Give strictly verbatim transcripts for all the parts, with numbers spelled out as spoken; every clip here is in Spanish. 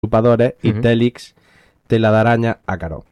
chupadores y Uh-huh. Telix tela de araña ácaro.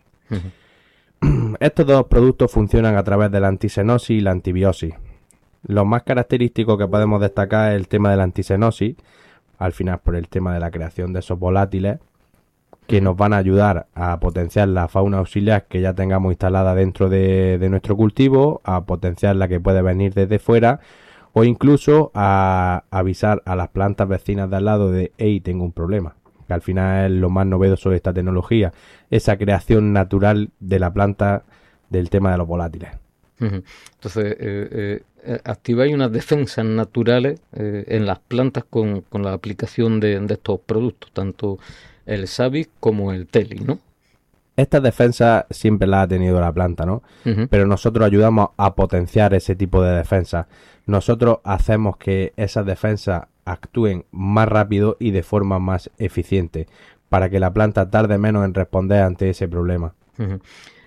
Uh-huh. Estos dos productos funcionan a través de la antisenosis y la antibiosis. Lo más característico que podemos destacar es el tema de la antisenosis, al final por el tema de la creación de esos volátiles que nos van a ayudar a potenciar la fauna auxiliar que ya tengamos instalada dentro de, de nuestro cultivo, a potenciar la que puede venir desde fuera o incluso a avisar a las plantas vecinas de al lado de hey, tengo un problema, que al final es lo más novedoso de esta tecnología, esa creación natural de la planta del tema de los volátiles. Uh-huh. Entonces, eh, eh, activáis unas defensas naturales eh, en las plantas con, con la aplicación de, de estos productos, tanto el Savix como el Telix, ¿no? Estas defensas siempre las ha tenido la planta, ¿no? Uh-huh. Pero nosotros ayudamos a potenciar ese tipo de defensas. Nosotros hacemos que esas defensas actúen más rápido y de forma más eficiente, para que la planta tarde menos en responder ante ese problema. Uh-huh.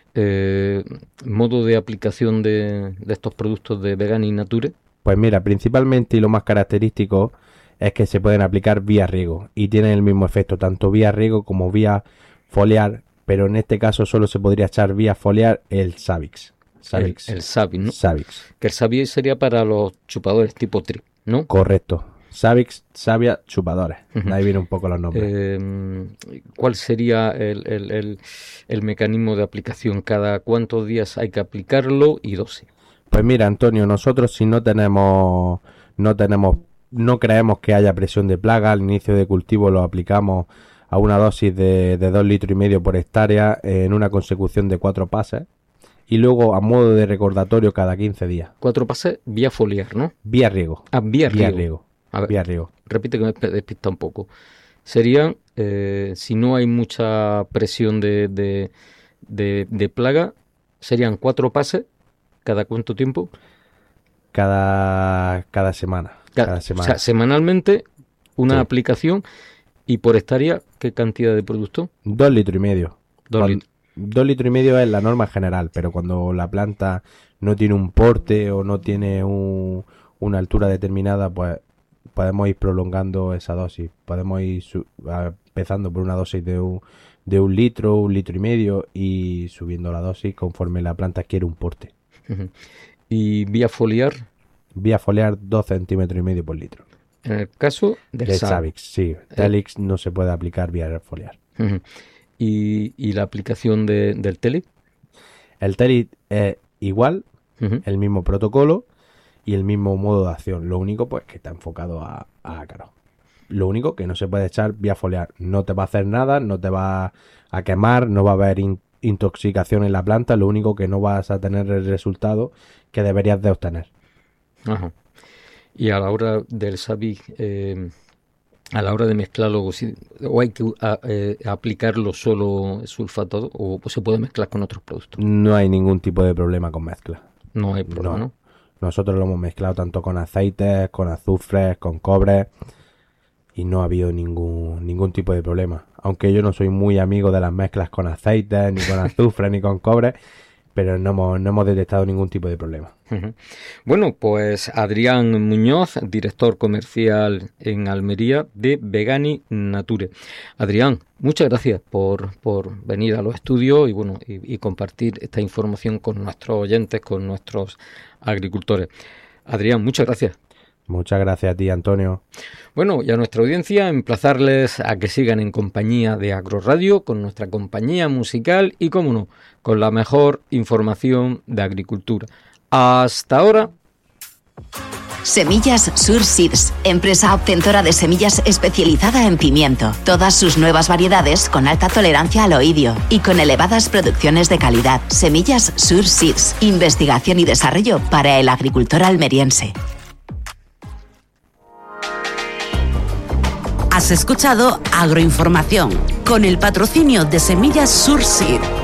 Eh, ¿Modo de aplicación de, de estos productos de Vegani Nature? Pues mira, principalmente y lo más característico es que se pueden aplicar vía riego y tienen el mismo efecto, tanto vía riego como vía foliar, pero en este caso solo se podría echar vía foliar el Savix. Savix. El, el Savix, ¿no? Savix. Que el Savix sería para los chupadores tipo tri, ¿no? Correcto. Savix, Savia, chupadores. Uh-huh. De ahí vienen un poco los nombres. Eh, ¿Cuál sería el, el, el, el mecanismo de aplicación? ¿Cada cuántos días hay que aplicarlo y dosis? Pues mira, Antonio, nosotros si no tenemos, no tenemos, no creemos que haya presión de plaga, al inicio de cultivo lo aplicamos a una dosis de, de dos litros y medio por hectárea en una consecución de cuatro pases y luego a modo de recordatorio cada quince días. Cuatro pases vía foliar, ¿no? Vía riego. Ah, vía riego. Vía riego. A ver, vía riego. Repite que me he despistado un poco. Serían, eh, si no hay mucha presión de, de, de, de plaga, serían cuatro pases. ¿Cada cuánto tiempo? Cada, cada semana. Cada, cada semana. O sea, semanalmente una Sí. aplicación y por hectárea, ¿qué cantidad de producto? Dos litros y medio. Dos Cuando, litros. Dos litros y medio es la norma general, pero cuando la planta no tiene un porte o no tiene un, una altura determinada, pues podemos ir prolongando esa dosis. Podemos ir su, a, empezando por una dosis de un, de un litro, un litro y medio y subiendo la dosis conforme la planta adquiere un porte. Uh-huh. ¿Y vía foliar? Vía foliar dos centímetros y medio por litro. En el caso del El Savix. Savix, sí. Telix no se puede aplicar vía foliar. Uh-huh. ¿Y, ¿Y la aplicación de, del Telix? El Telix es igual, Uh-huh. el mismo protocolo y el mismo modo de acción. Lo único pues que está enfocado a, a ácaro. Lo único que no se puede echar vía foliar. No te va a hacer nada, no te va a quemar, no va a haber in, intoxicación en la planta. Lo único que no vas a tener el resultado que deberías de obtener. Ajá. Y a la hora del Savix, eh, a la hora de mezclarlo, si, o hay que a, eh, aplicarlo solo sulfato o se puede mezclar con otros productos. No hay ningún tipo de problema con mezcla. No hay problema, ¿no? No. Nosotros lo hemos mezclado tanto con aceites, con azufres, con cobre y no ha habido ningún ningún tipo de problema. Aunque yo no soy muy amigo de las mezclas con aceites, ni con azufre, ni con cobre, pero no hemos, no hemos detectado ningún tipo de problema. Uh-huh. Bueno, pues Adrián Muñoz, director comercial en Almería de Vegani Nature. Adrián, muchas gracias por, por venir a los estudios y bueno y, y compartir esta información con nuestros oyentes, con nuestros agricultores. Adrián, muchas gracias. Muchas gracias a ti, Antonio. Bueno, y a nuestra audiencia, emplazarles a que sigan en compañía de Agroradio, con nuestra compañía musical y, cómo no, con la mejor información de agricultura. Hasta ahora. Semillas Sur Seeds, empresa obtentora de semillas especializada en pimiento. Todas sus nuevas variedades con alta tolerancia al oidio y con elevadas producciones de calidad. Semillas Sur Seeds, investigación y desarrollo para el agricultor almeriense. Has escuchado Agroinformación con el patrocinio de Semillas Sur Seed.